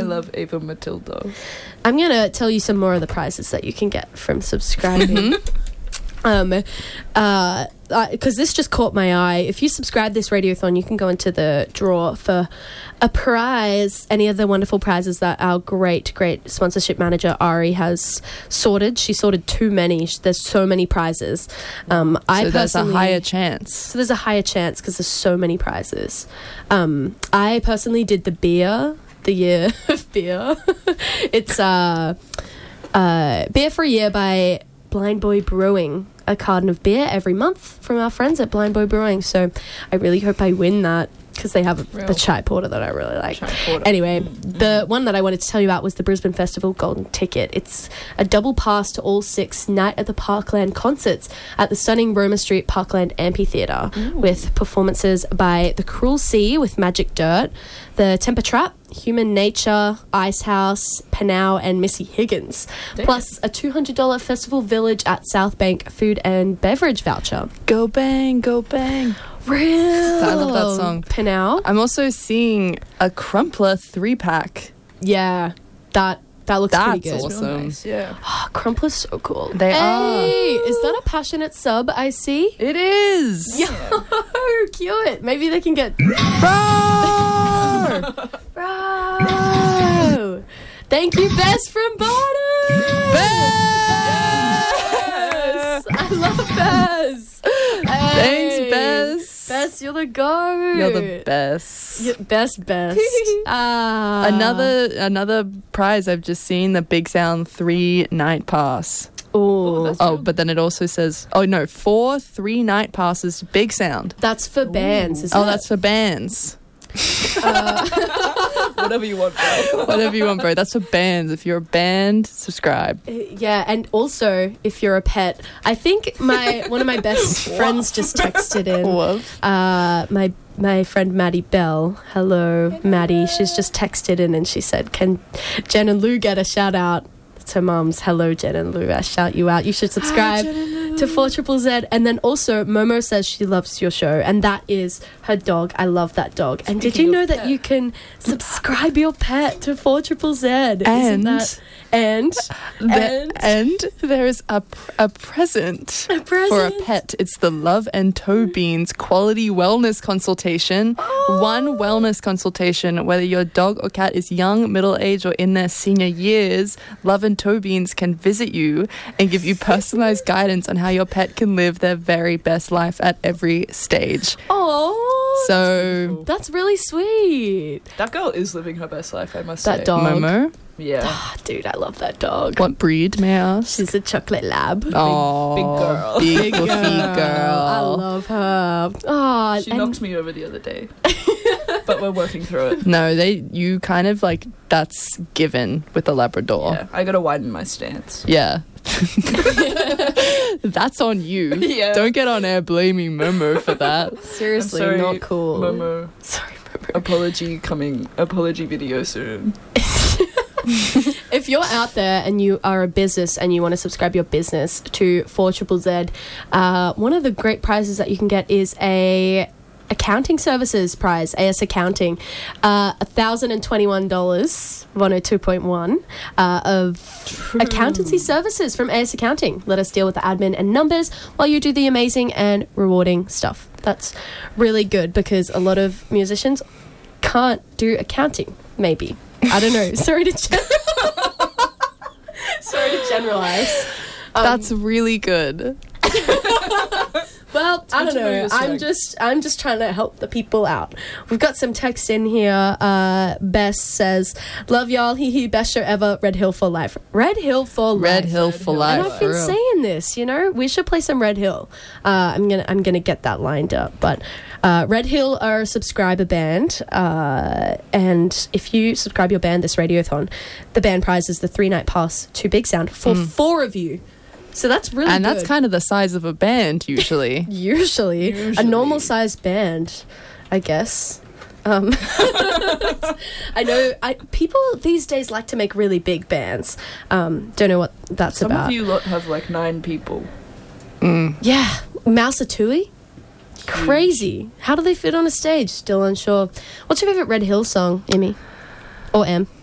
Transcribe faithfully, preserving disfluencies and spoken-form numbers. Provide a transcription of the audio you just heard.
love Ava Matilda. I'm going to tell you some more of the prizes that you can get from subscribing. um, uh, because this just caught my eye. If you subscribe this Radiothon, you can go into the draw for a prize, any of the wonderful prizes that our great, great sponsorship manager, Ari, has sorted. She sorted too many. There's so many prizes. Um, so I there's a higher So chance. there's a higher chance because there's so many prizes. Um, I personally did the beer, the year of beer. It's uh, uh, Beer for a Year by Blind Boy Brewing. A carton of beer every month from our friends at Blind Boy Brewing. So I really hope I win that because they have a, Real. the chai porter that I really like. Chai porter. Anyway, Mm-hmm. the one that I wanted to tell you about was the Brisbane Festival Golden Ticket. It's a double pass to all six Night at the Parkland concerts at the stunning Roma Street Parkland Amphitheatre with performances by The Cruel Sea with Magic Dirt, The Temper Trap, Human Nature, Ice House, Panau, and Missy Higgins. Damn. Plus a two hundred dollars Festival Village at South Bank food and beverage voucher. Go bang, go bang. Real. I love that song. Panau. I'm also seeing a Crumpler three-pack. Yeah, that that looks That's pretty good. awesome. Real nice, yeah. Oh, Crumpler's so cool. They hey, is that a passionate sub I see? It is. Yo, cute. Maybe they can get... Roar! Bro! Thank you, Bess from Barnum! Bess! I love Bess! Thanks, Hey. Bess. Bess, you're the goat. You're the best. You're best, best. Ah. Another another prize I've just seen, the Big Sound three night pass. Ooh. that's- Oh, but then it also says, oh no, four three night passes to Big Sound. That's for bands, isn't Oh, it? that's for bands. Whatever you want, bro. Whatever you want, bro. That's for bands. If you're a band, subscribe. Yeah, and also if you're a pet, I think my one of my best friends just texted in. Uh, my my friend Maddie Bell. Hello, Maddie. She's just texted in and she said, "Can Jen and Lou get a shout out?" It's her mum's. Hello, Jen and Lou. I shout you out. You should subscribe to four triple Z. And then also, Momo says she loves your show, and that is her dog. I love that dog. And did Speaking you know of that pet. you can subscribe your pet to four triple Z? Isn't And- that and The- and and there is a, pr- a present a present for a pet. It's the Love and Toe Beans Quality Wellness Consultation. Oh. One wellness consultation, whether your dog or cat is young, middle-aged, or in their senior years, Love and Toe Beans can visit you and give you personalized guidance on how your pet can live their very best life at every stage. Oh, So, that's really sweet. That girl is living her best life, I must That say. dog. Momo, Yeah. Ah, dude, I love that dog. what breed, may I ask? She's a chocolate lab. Oh, big girl. Big, woofy girl. I love her. Oh, She and knocked me over the other day. But we're working through it. No, they you kind of like that's given with the Labrador. Yeah, I gotta widen my stance. Yeah. That's on you. Yeah. Don't get on air blaming Momo for that. seriously I'm sorry, not cool. Momo. Sorry, Momo. Apology coming. Apology video soon. If you're out there and you are a business and you want to subscribe your business to four triple Z, uh, one of the great prizes that you can get is a accounting services prize, A S Accounting, uh, one thousand twenty-one dollars, one oh two point one, uh, of accountancy services from A S Accounting. Let us deal with the admin and numbers while you do the amazing and rewarding stuff. That's really good because a lot of musicians can't do accounting, maybe. I don't know. Sorry to gen- Sorry to generalize. Um, That's really good. Well, I don't good to know know. your I'm strengths. just I'm just trying to help the people out. We've got some text in here. Uh, Bess says, "Love y'all. Hee hee. Best show ever. Red Hill for life. Red Hill for life. Red Hill for Hill. life. And I've been for real. saying this, you know, we should play some Red Hill. Uh, I'm gonna I'm gonna get that lined up. But uh, Red Hill are a subscriber band, uh, and if you subscribe your band this radiothon, the band prize is the three night pass to Big Sound for four of you. So that's really and good. that's kind of the size of a band usually. Usually, a Usually. normal sized band, I guess. Um, I know I, people these days like to make really big bands. Um, don't know what that's Some about. of you lot have like nine people. Yeah, Mousatui? Crazy. How do they fit on a stage? Still unsure. What's your favourite Red Hill song, Emmy? Or Em?